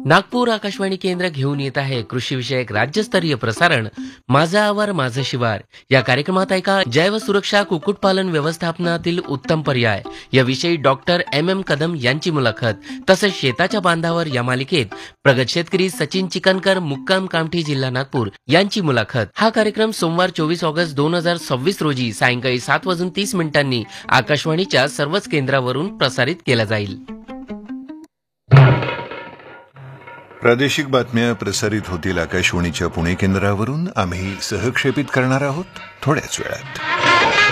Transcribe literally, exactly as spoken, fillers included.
नागपूर आकाशवाणी केंद्र घेऊन येत आहे कृषीविषयक राज्यस्तरीय प्रसारण माझा आवार माझं शिवार. या कार्यक्रमात ऐका जैव सुरक्षा कुक्कुटपालन व्यवस्थापनातील उत्तम पर्याय याविषयी डॉक्टर एम एम कदम यांची मुलाखत. तसेच शेताच्या बांधावर या मालिकेत प्रगत शेतकरी सचिन चिकनकर मुक्काम कामठी जिल्हा नागपूर यांची मुलाखत. हा कार्यक्रम सोमवार चोवीस ऑगस्ट दोन हजार सव्वीस रोजी सायंकाळी सात वाजून तीस मिनिटांनी आकाशवाणीच्या सर्वच केंद्रावरून प्रसारित केला जाईल. प्रादेशिक बातम्या प्रसारित होतील आकाशवाणीच्या पुणे केंद्रावरून. आम्ही सहक्षेपित करणार आहोत थोड्याच वेळात.